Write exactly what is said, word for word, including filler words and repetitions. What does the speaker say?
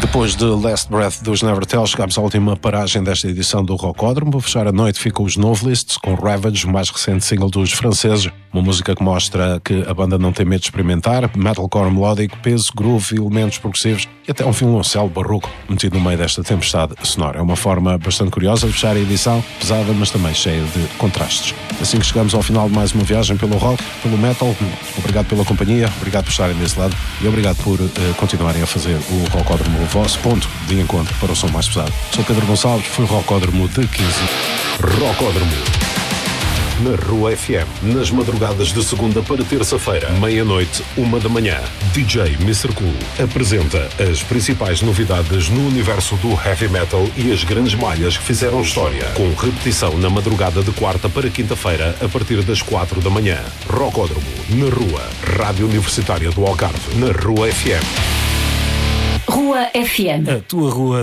Depois de Last Breath dos Nevertell, chegámos à última paragem desta edição do Rockódromo. Para fechar a noite ficam os Novelists com Ravage, o mais recente single dos franceses. Uma música que mostra que a banda não tem medo de experimentar, metalcore melódico, peso, groove, elementos progressivos e até um violoncelo barroco metido no meio desta tempestade sonora. É uma forma bastante curiosa de fechar a edição, pesada, mas também cheia de contrastes. Assim que chegamos ao final de mais uma viagem pelo rock, pelo metal, obrigado pela companhia, obrigado por estarem desse lado e obrigado por uh, continuarem a fazer o Rockódromo o vosso ponto de encontro para o som mais pesado. Sou Pedro Gonçalves, fui Rockódromo de quinze. Rockódromo. Na Rua F M, nas madrugadas de segunda para terça-feira, meia-noite, uma da manhã. D J mister Cool apresenta as principais novidades no universo do heavy metal e as grandes malhas que fizeram história, com repetição na madrugada de quarta para quinta-feira, a partir das quatro da manhã. Rockódromo, na Rua, Rádio Universitária do Algarve, na Rua F M. Rua F M. A tua rua